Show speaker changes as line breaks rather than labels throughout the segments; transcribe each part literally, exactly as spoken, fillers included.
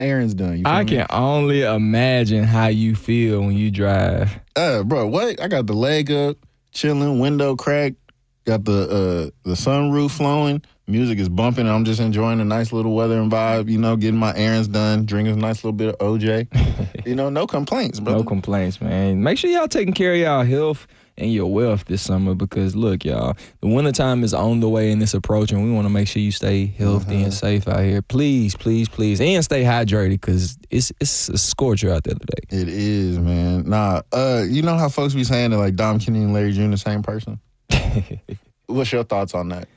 errands done. You feel
I
me?
can only imagine how you feel when you drive.
Uh, bro, what? I got the leg up, chilling, window cracked, got the uh, the sunroof flowing, music is bumping, and I'm just enjoying the nice little weather and vibe, you know, getting my errands done, drinking a nice little bit of O J. You know, no complaints, bro.
No complaints, man. Make sure y'all taking care of y'all health and your wealth this summer because, look, y'all, the wintertime is on the way and it's approaching. We want to make sure you stay healthy mm-hmm. and safe out here. Please, please, please. And stay hydrated because it's it's a scorcher out there today.
It is, man. Nah, uh, you know how folks be saying that, like, Dom Kennedy and Larry Junior the same person? What's your thoughts on that?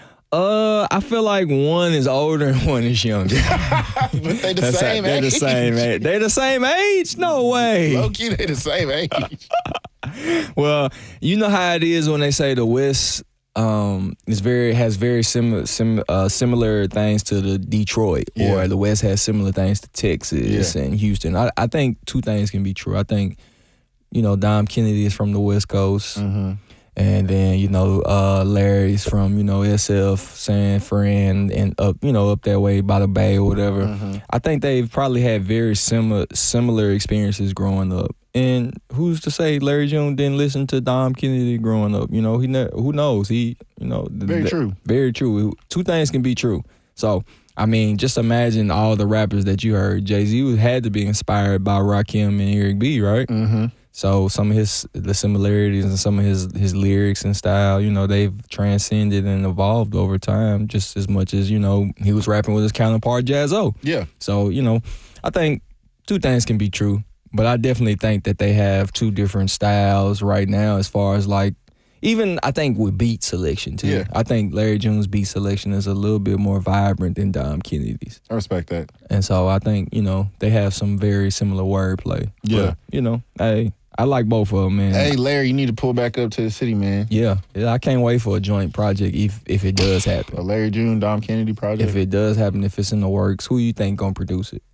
Uh, I feel like one is older and one is younger.
But they the
That's
same
how,
age.
They're the same age. They the same age? No way.
Low-key, they the same age.
Well, you know how it is when they say the West um, is very has very similar sim, uh, similar things to the Detroit,
Yeah.
or the West has similar things to Texas
Yeah.
and Houston. I, I think two things can be true. I think, you know, Dom Kennedy is from the West Coast.
Mm-hmm.
And then, you know, uh, Larry's from, you know, S F, San Fran, and up, you know, up that way by the Bay or whatever.
Mm-hmm.
I think they've probably had very similar similar experiences growing up. And who's to say Larry Junior didn't listen to Dom Kennedy growing up? You know, he ne- who knows? He, you know,
Very
th-
true.
Very true. Two things can be true. So, I mean, just imagine all the rappers that you heard. Jay-Z had to be inspired by Rakim and Eric B, right?
Mm-hmm.
So some of his the similarities and some of his his lyrics and style, you know, they've transcended and evolved over time just as much as, you know, he was rapping with his counterpart Jaz-O.
Yeah.
So, you know, I think two things can be true, but I definitely think that they have two different styles right now as far as like, even I think with beat selection too.
Yeah.
I think Larry Junior's beat selection is a little bit more vibrant than Dom Kennedy's.
I respect that.
And so I think, you know, they have some very similar wordplay.
Yeah.
But, you know, hey, I like both of them, man.
Hey, Larry, you need to pull back up to the city, man.
Yeah, yeah, I can't wait for a joint project if if it does
A
happen.
Larry Junior, Dom Kennedy project.
If it does happen, if it's in the works, who you think gonna produce it?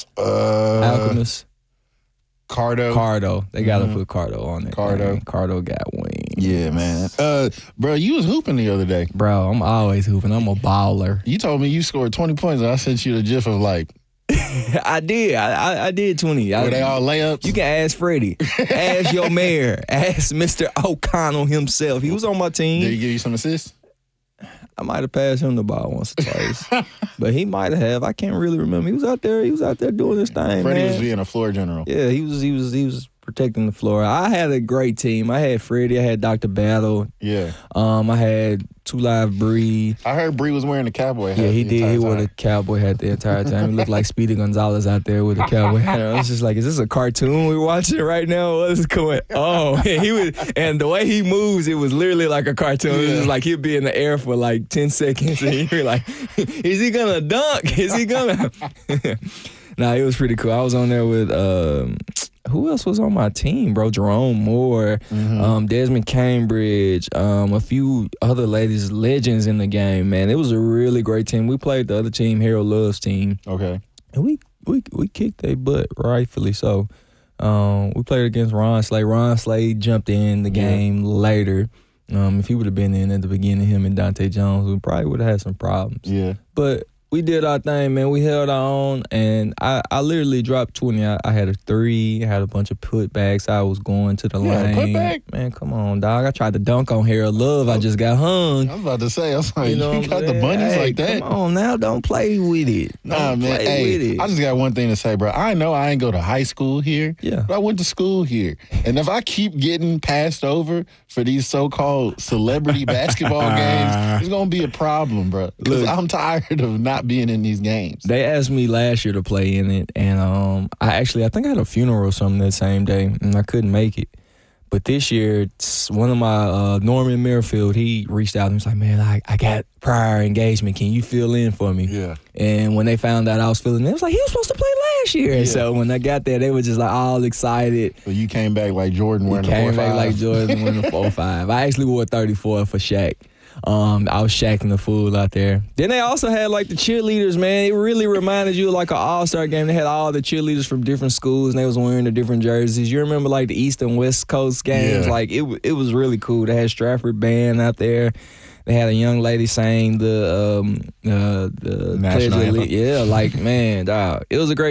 uh,
Alchemist,
Cardo.
Cardo. They gotta
Mhm.
put Cardo on it.
Cardo.
man. Cardo got wings.
Yeah, man. Uh, bro, you was hooping the other day.
Bro, I'm always hooping. I'm a baller.
You told me you scored twenty points, and I sent you the gif of like,
I did. I, I, I did twenty. I,
were they all layups?
You can ask Freddie. Ask your mayor. Ask Mister O'Connell himself. He was on my team.
Did he give you some assists?
I might have passed him the ball once or twice, but he might have. I can't really remember. He was out there. He was out there doing his thing.
Freddie
man.
was being a floor general.
Yeah, he was. He was. He was protecting the floor. I had a great team. I had Freddie. I had Doctor Battle.
Yeah.
Um, I had Two Live Bree.
I heard Bree was wearing a cowboy hat.
Yeah, he
the
did.
entire
He wore
time.
the cowboy hat the entire time. He looked like Speedy Gonzalez out there with a cowboy hat. I was just like, is this a cartoon we're watching right now? What is going on? And he was, and the way he moves, it was literally like a cartoon. It was
Yeah.
just like he'd be in the air for like ten seconds, and you're like, is he gonna dunk? Is he gonna? Nah, it was pretty cool. I was on there with. Um, Who else was on my team, bro? Jerome Moore,
Mm-hmm.
um, Desmond Cambridge, um, a few other ladies, legends in the game, man. It was a really great team. We played the other team, Harold Love's team,
Okay.
and we we we kicked their butt, rightfully so. Um, we played against Ron Slade. Ron Slade jumped in the
Yeah.
game later. Um, if he would have been in at the beginning, him and Dante Jones, we probably would have had some problems.
Yeah.
But we did our thing, man. We held our own, and I, I literally dropped twenty. I, I had a three, I had a bunch of putbacks. I was going to the
Yeah,
lane.
putback?
Man, come on, dog. I tried to dunk on Harold Love. I just got hung.
I was about to say, I was like, you,
know what I'm
got the
saying?
bunnies
Hey,
like that?
Come on now, don't play with it.
Nah,
Don't
man.
play
Hey,
with it.
I just got one thing to say, bro. I know I ain't go to high school here,
Yeah.
but I went to school here. And if I keep getting passed over for these so-called celebrity basketball games, it's going to be a problem, bro. Because
Look.
I'm tired of not being in these games.
They asked me last year to play in it, and um, I actually I think I had a funeral or something that same day, and I couldn't make it. But this year, it's one of my uh, Norman Merrifield, he reached out and was like, "Man, I, I got prior engagement. Can you fill in for me?"
Yeah.
And when they found out I was filling in, it was like he was supposed to play last year. And
Yeah.
so when I got there, they were just like all excited.
So you came back like Jordan
He
wearing the four
came back
five.
like Jordan winning the four five. I actually wore thirty-four for Shaq. Um, I was shacking the fool out there. Then they also had like the cheerleaders, man. It really reminded you of like an all-star game. They had all the cheerleaders from different schools, and they was wearing the different jerseys. You remember like the East and West Coast games?
Yeah.
Like it, it was really cool. They had Stratford Band out there. They had a young lady saying the um, uh, the
National
Pledge of
anthem.
Alle- Yeah, like man, dog. It was a great.